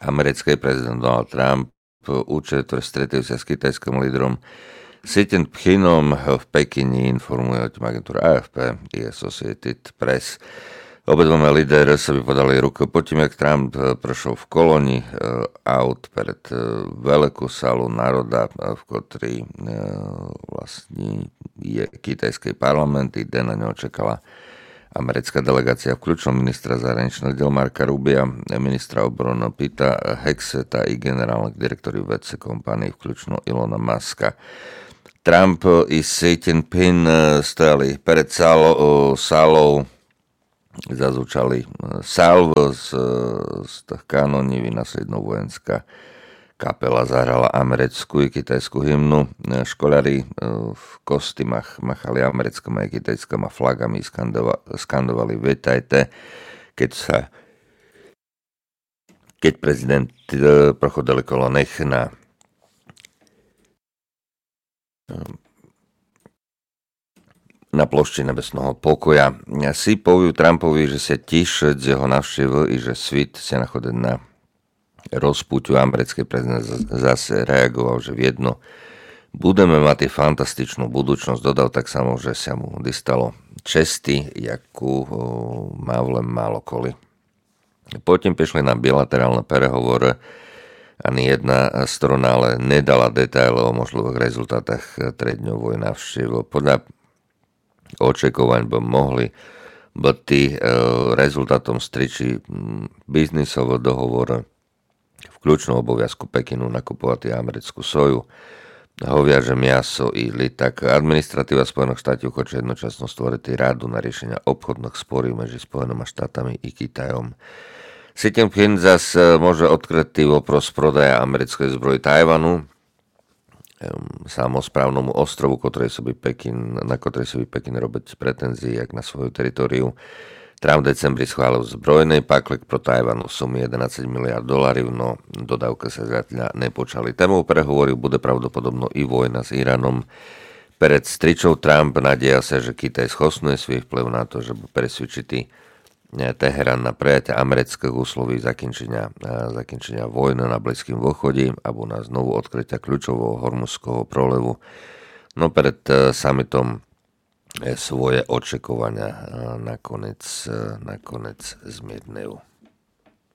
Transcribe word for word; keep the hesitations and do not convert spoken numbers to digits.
Americký prezident Donald Trump určite, ktorý stretli sa s kitajským lídrom Xi Jinpingom v Pekine, informuje o tým agentúra á ef pé i Associated Press. Obidva líderi sa vypodali ruku po tým, jak Trump prešiel v kolóni aut pred veľkú sálu národa, v ktorej vlastne je kitajský parlament, i den na ňo čakala americká delegácia, vključno ministra zahraničného diel Marka Rubia, ministra obrany Pita Hexeta i generálnych direktorov vé cé kompánií, vključno Ilona Muska. Trump i Xi Jinping stojali pred sálou, sálou zazvučali salvo z, z tých kanóní, vynaslednou vojenská kapela zahrala americkú i kitajskú hymnu. Školári v kostýmach machali americkými a kitajskými flagami, skandova, skandovali Vitajte, keď sa keď prezident prochodil kolo nech na na plošči nebesného pokoja. Si poviu Trumpovi, že sa tíše z jeho navštěvu i že svit sa nachodí na rozpuťu. Americký prezident zase reagoval, že v jedno budeme mať fantastičnú budúčnosť. Dodal tak samo, že sa mu distalo česty, jakú má len málo koli. Potom prišli na bilaterálne prehovory. Ani jedna strana ale nedala detaily o možných rezultátach tredňovej návštevy. Podľa očakávaň by mohli byť rezultátom stričí biznisového dohovoru, vključno oboviazku Pekinu nakupovať americkú soju, hoviaže miaso i litak. Administratíva Spojených štátov chce jednočasno stvoriť radu na riešenia obchodných sporov medzi Spojenými štátami i Kitajom. Xi Jinping zas môže odkryť vopros prodaja americkej zbroji Tajvanu, samosprávnomu ostrovu, ktorej sa by Pekin, na ktorej sa by Pekin robiť pretenzie jak na svoju teritoriu. Trump v decembri schválil zbrojný paklik pro Tajvanu v sumy jedenásť miliárd dolárov, no dodávka sa zatiaľ nepočali. Témou prehovoru bude pravdepodobno i vojna s Iránom. Pred stričou Trump nadieja sa, že Kitaj schosnuje svoj vplyv na to, že bude presvedčitý Teherán na prijatie amerických úsloví zakončenia, zakončenia vojny na Blízkym východe alebo na znovu odkrytia kľúčového hormuzského prolevu. No pred summitom svoje očakovania nakoniec, nakoniec zmierňujú.